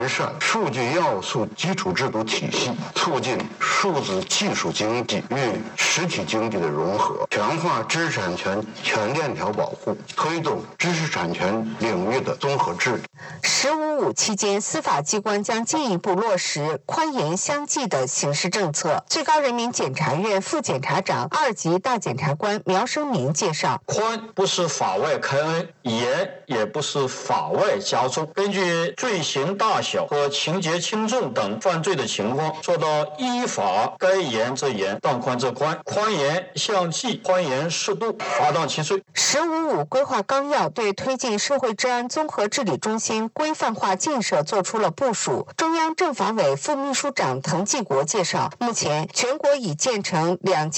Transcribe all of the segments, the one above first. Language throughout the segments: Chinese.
完善数据要素基础制度体系，促进数字技术经济与实体经济的融合，强化知识产权全链条保护，推动知识产权领域的综合治理。 “15.5”期间，司法机关将进一步落实宽严相济的刑事政策。最高人民检察院副检察长、2级大检察官苗生民介绍： 宽不是法外开恩，严也不是法外加重。根据罪行大小和情节轻重等犯罪的情况，做到依法该严则严，当宽则宽，宽严相济，宽严适度，罚当其罪。 “15.5”规划纲要对推进社会治安综合治理中心规范化建设作出了部署。中央政法委副秘书长滕继国介绍，目前全国已建成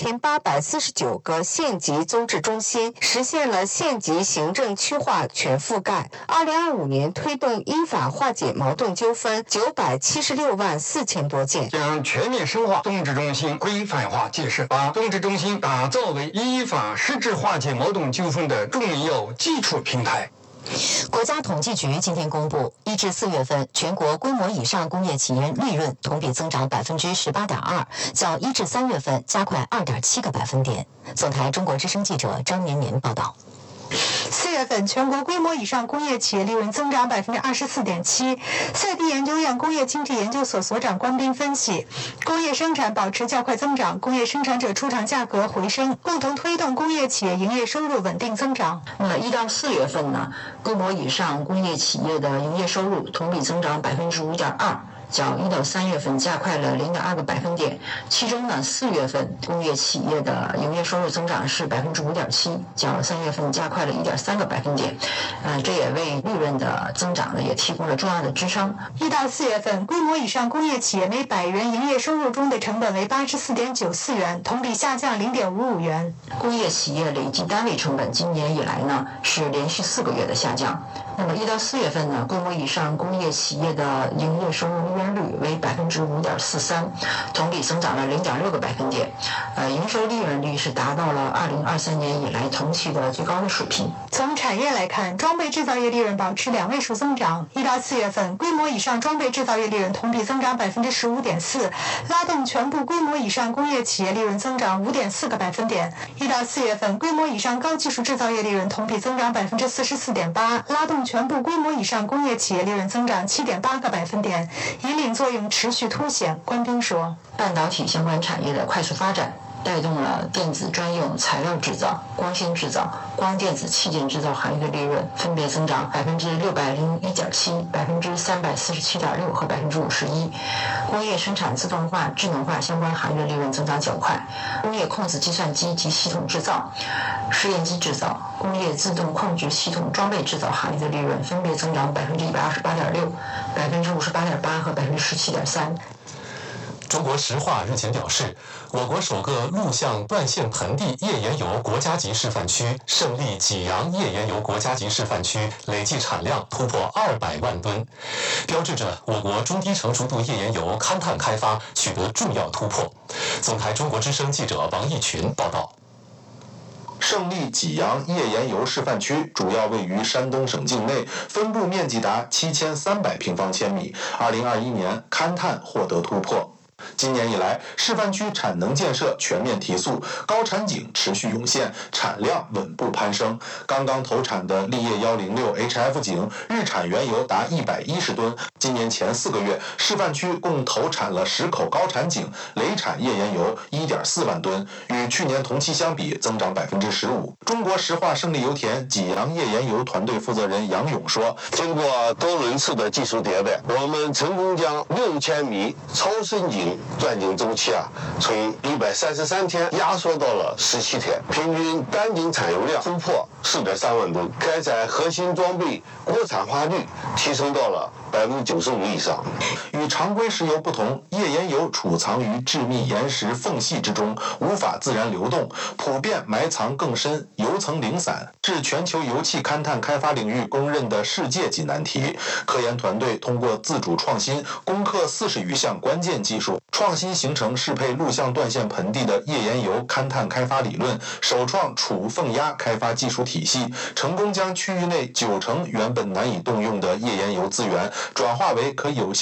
2849个县级综治中心，实现了县级行政区划全覆盖。2025年推动依法化解矛盾纠纷976万4千多件。 将全面深化综治中心规范化建设，把综治中心打造为依法实质化解矛盾纠纷的重要基础平台。 国家统计局今天公布，1至4月份全国规模以上工业企业利润同比增长18.2%，较1至3月份加快2.7个百分点。总台中国之声记者张年年报道。 4月份全国规模以上工业企业利润增长24.7%。赛地研究院工业经济研究所所长关斌分析，工业生产保持较快增长，工业生产者出厂价格回升，共同推动工业企业营业收入稳定增长。 1到4月份呢，规模以上工业企业的营业收入同比增长5.2%。较1到3月份加快了0.2个百分点，其中呢，4月份工业企业的营业收入增长是5.7%，较3月份加快了1.3个百分点。这也为利润的增长呢也提供了重要的支撑。 1到4月份，规模以上工业企业每100元营业收入中的成本为84.94元，同比下降0.55元。 工业企业累计单位成本今年以来呢是连续4个月的下降。那么1到4月份呢，规模以上工业企业的营业收入利润率为5.43%，同比增长了0.6个百分点。营收利润率是达到了2023年以来同期的最高的水平。 从产业来看，装备制造业利润保持2位数增长。1到4月份，规模以上装备制造业利润同比增长15.4%，拉动全部规模以上工业企业利润增长5.4个百分点。1到4月份，规模以上高技术制造业利润同比增长44.8%，拉动全部规模以上工业企业利润增长7.8个百分点，引领作用持续凸显。关斌说， 半导体相关产业的快速发展带动了电子专用材料制造、光纤制造、光电子器件制造行业的利润分别增长601.7%、347.6%和51%。工业生产自动化、智能化相关行业的利润增长较快。工业控制计算机及系统制造、试验机制造、工业自动控制系统装备制造行业的利润分别增长128.6%、58.8%和17.3%。 中国石化日前表示，我国首个陆相断线盆地页岩油国家级示范区胜利济阳页岩油国家级示范区累计产量突破200万吨，标志着我国中低成熟度页岩油勘探开发取得重要突破。总台中国之声记者王义群报道。 胜利济阳页岩油示范区主要位于山东省境内，分布面积达7300平方千米。2021年勘探获得突破。今年以来，示范区产能建设全面提速，高产井持续涌现，产量稳步攀升。刚刚投产的立业106 HF 井日产原油达110吨。今年前4个月，示范区共投产了10口高产井，累产页岩油1.4万吨，与去年同期相比增长15%。中国石化胜利油田济阳页岩油团队负责人杨勇说：“ 经过多轮次的技术迭代，我们成功将6000米超深井钻井周期从133天压缩到了17天，平均单井产油量突破4.3万吨，开采核心装备国产化率提升到了95%以上。 与常规石油不同，页岩油储藏于致密岩石缝隙之中，无法自然流动，普遍埋藏更深，油层零散，是全球油气勘探开发领域公认的世界级难题。科研团队通过自主创新，攻克40余项关键技术，创新形成适配陆相断线盆地的页岩油勘探开发理论，首创储缝压开发技术体体系，成功将区域内90%原本难以动用的页岩油资源转化为可有效